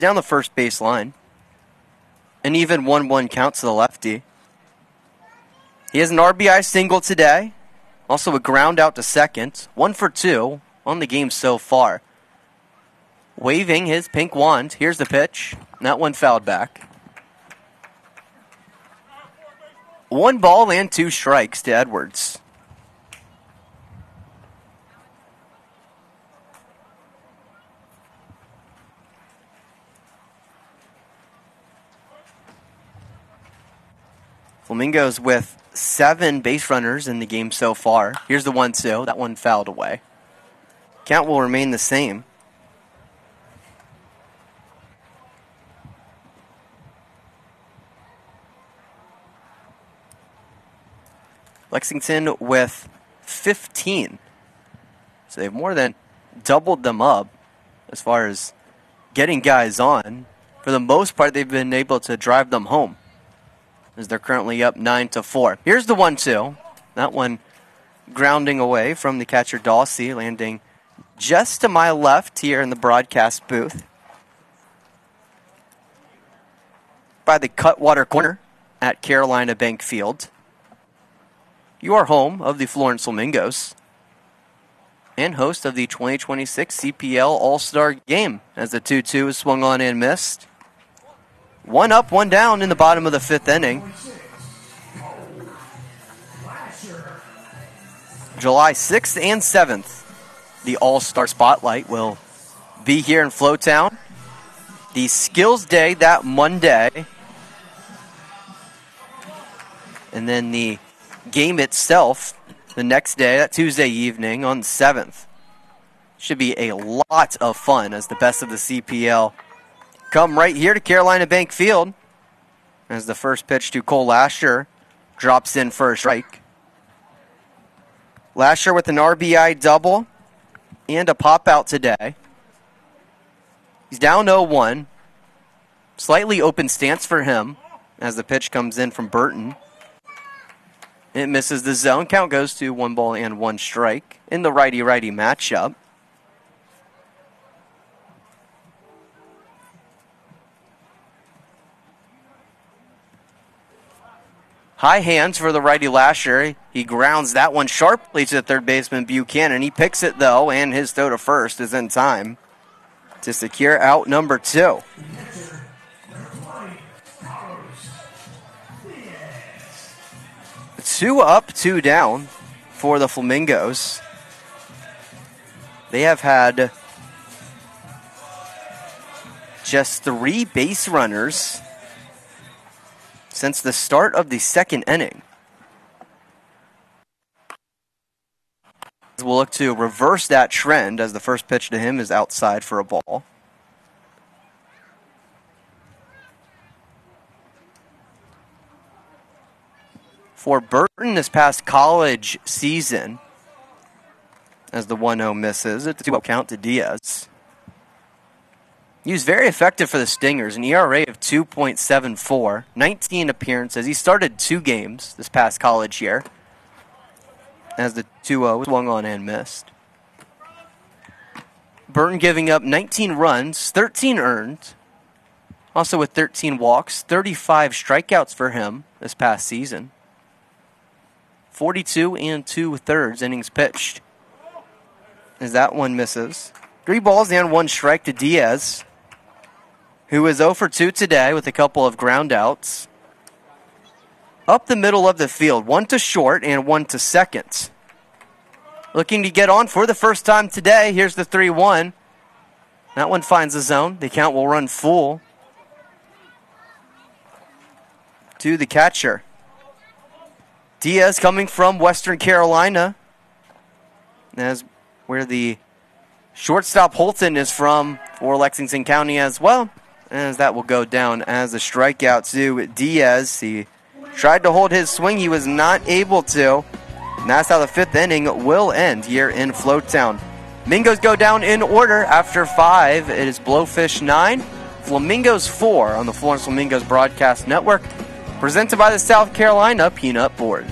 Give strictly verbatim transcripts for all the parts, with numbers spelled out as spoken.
down the first base line. An even one one count to the lefty. He has an R B I single today. Also a ground out to second. One for two on the game so far. Waving his pink wand. Here's the pitch. That one fouled back. One ball and two strikes to Edwards. Flamingos with seven base runners in the game so far. Here's the one two. That one fouled away. Count will remain the same. Lexington with fifteen. So they've more than doubled them up as far as getting guys on. For the most part, they've been able to drive them home, as they're currently up nine to four. Here's the one two. That one grounding away from the catcher Dawsey, landing just to my left here in the broadcast booth by the Cutwater corner at Carolina Bank Field. You are home of the Florence Flamingos and host of the twenty twenty-six C P L All-Star Game, as the two two is swung on and missed. One up, one down in the bottom of the fifth inning. July sixth and seventh, the All-Star Spotlight will be here in Flowtown. The Skills Day that Monday. And then the game itself the next day, that Tuesday evening on the seventh. Should be a lot of fun as the best of the C P L come right here to Carolina Bank Field, as the first pitch to Cole Lasher drops in for a strike. Lasher with an R B I double and a pop out today. He's down oh one. Slightly open stance for him as the pitch comes in from Burton. It misses the zone. Count goes to one ball and one strike in the righty-righty matchup. High hands for the righty Lasher. He grounds that one sharply to the third baseman Buchanan. He picks it, though, and his throw to first is in time to secure out number two. Two up, two down for the Flamingos. They have had just three base runners since the start of the second inning. We'll look to reverse that trend as the first pitch to him is outside for a ball. For Burton this past college season, as the one oh misses, it's a two oh count to Diaz. He was very effective for the Stingers, an E R A of two point seven four, nineteen appearances. He started two games this past college year, as the two oh swung on and missed. Burton giving up nineteen runs, thirteen earned, also with thirteen walks, thirty-five strikeouts for him this past season. forty-two and two-thirds innings pitched, as that one misses. Three balls and one strike to Diaz, who is oh for two today with a couple of groundouts. Up the middle of the field, one to short and one to second. Looking to get on for the first time today. Here's the three one. That one finds the zone. The count will run full to the catcher. Diaz coming from Western Carolina, as where the shortstop Holton is from for Lexington County as well, as that will go down as a strikeout to Diaz. He tried to hold his swing. He was not able to. And that's how the fifth inning will end here in Flowtown. Mingos go down in order after five. It is Blowfish nine, Flamingos four on the Florence Flamingos Broadcast Network. Presented by the South Carolina Peanut Board.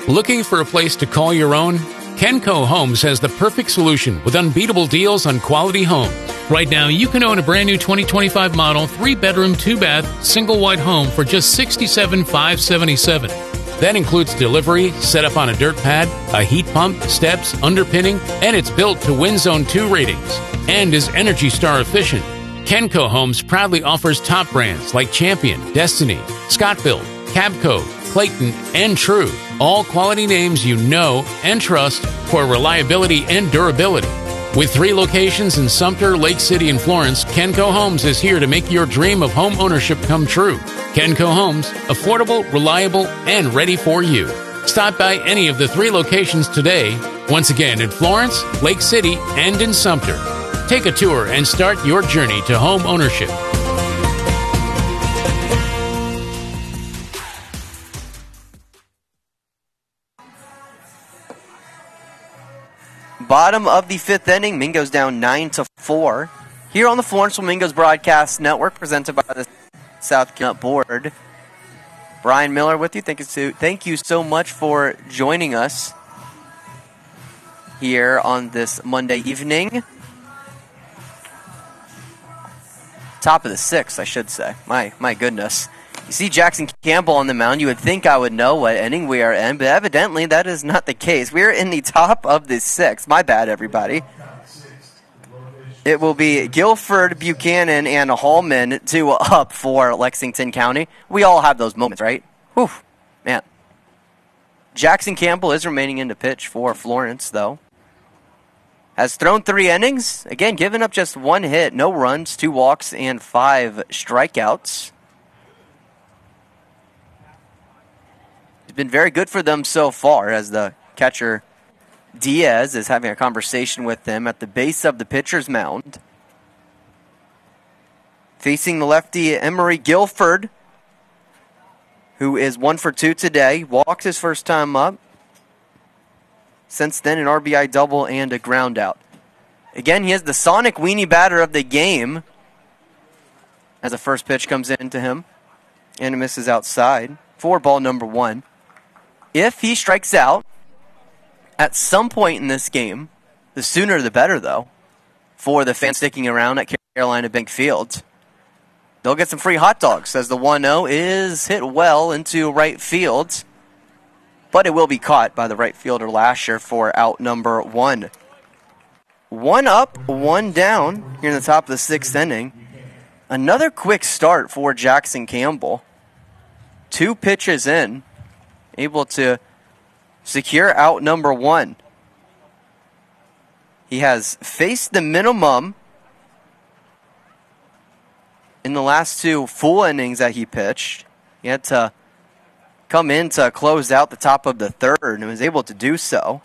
Looking for a place to call your own? Kenco Homes has the perfect solution with unbeatable deals on quality homes. Right now, you can own a brand new twenty twenty-five model, three bedroom, two bath, single wide home for just sixty-seven thousand five hundred seventy-seven dollars. That includes delivery, setup on a dirt pad, a heat pump, steps, underpinning, and it's built to Wind Zone two ratings and is Energy Star efficient. Kenco Homes proudly offers top brands like Champion, Destiny, Scott-Built, Cabco, Clayton, and True. All quality names you know and trust for reliability and durability. With three locations in Sumter, Lake City, and Florence, Kenco Homes is here to make your dream of home ownership come true. Kenco Homes, affordable, reliable, and ready for you. Stop by any of the three locations today. Once again, in Florence, Lake City, and in Sumter. Take a tour and start your journey to home ownership. Bottom of the fifth inning, Mingo's down nine to four. Here on the Florence Flamingos Broadcast Network, presented by the South Carolina Board. Brian Miller with you. Thank you, so, thank you so much for joining us here on this Monday evening. Top of the sixth, I should say. My my goodness. You see Jackson Campbell on the mound, you would think I would know what inning we are in, but evidently that is not the case. We are in the top of the sixth. My bad, everybody. It will be Guilford, Buchanan, and Hallman two up for Lexington County. We all have those moments, right? Whew, man. Jackson Campbell is remaining in to pitch for Florence, though. Has thrown three innings. Again, given up just one hit, no runs, two walks, and five strikeouts. It's been very good for them so far, as the catcher Diaz is having a conversation with them at the base of the pitcher's mound. Facing the lefty, Emery Guilford, who is one for two today. Walked his first time up. Since then, an R B I double and a ground out. Again, he is the sonic weenie batter of the game as the first pitch comes into him and it misses outside for ball number one. If he strikes out at some point in this game, the sooner the better, though, for the fans sticking around at Carolina Bank Field. They'll get some free hot dogs as the one oh is hit well into right field, but it will be caught by the right fielder Lasher for out number one. One up, one down here in the top of the sixth inning. Another quick start for Jackson Campbell. Two pitches in, able to secure out number one. He has faced the minimum in the last two full innings that he pitched. He had to come in to close out the top of the third and was able to do so.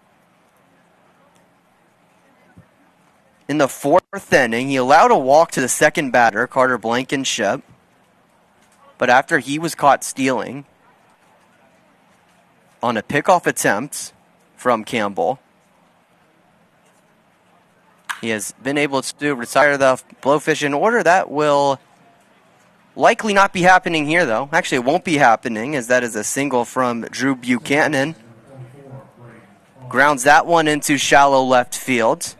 In the fourth inning, he allowed a walk to the second batter, Carter Blankenship. But after he was caught stealing on a pickoff attempt from Campbell, he has been able to retire the blowfish in order. That will likely not be happening here, though. Actually, it won't be happening, as that is a single from Drew Buchanan. Grounds that one into shallow left field.